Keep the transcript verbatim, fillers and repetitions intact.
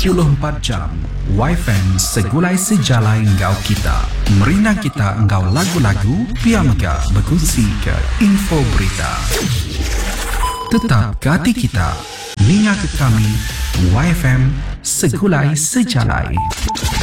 puluh empat jam Y F M segulai sejalai engkau kita. Merina kita engkau lagu-lagu, piamga berkongsi ke info berita. Tetap ke hati kita, ninga ke kami, Y F M segulai sejalai.